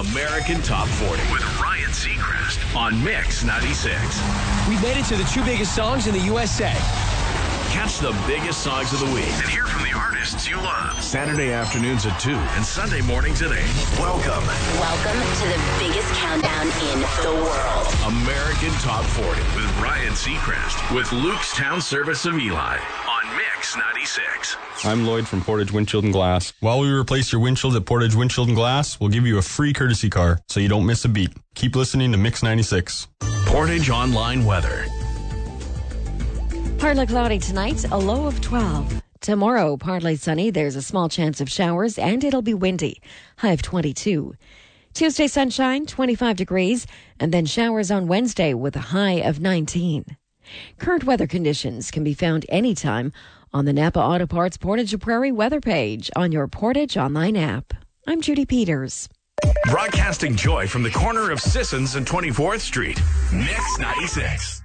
American Top 40 with Ryan Seacrest on Mix 96. We made it to the two biggest songs in the USA. Catch the biggest songs of the week and hear from the artists you love. Saturday afternoons at 2 and Sunday mornings at 8. Welcome to the biggest countdown in the world. American Top 40 with Ryan Seacrest with Luke's Town Service of Eli on Mix 96. I'm Lloyd from Portage Windshield and Glass. While we replace your windshield at Portage Windshield and Glass, we'll give you a free courtesy car so you don't miss a beat. Keep listening to Mix 96. Portage Online Weather. Partly cloudy tonight, a low of 12. Tomorrow, partly sunny, there's a small chance of showers, and it'll be windy, high of 22. Tuesday, sunshine, 25 degrees, and then showers on Wednesday with a high of 19. Current weather conditions can be found anytime on the Napa Auto Parts Portage Prairie weather page on your Portage Online app. I'm Judy Peters. Broadcasting joy from the corner of Sissons and 24th Street. Mix 96.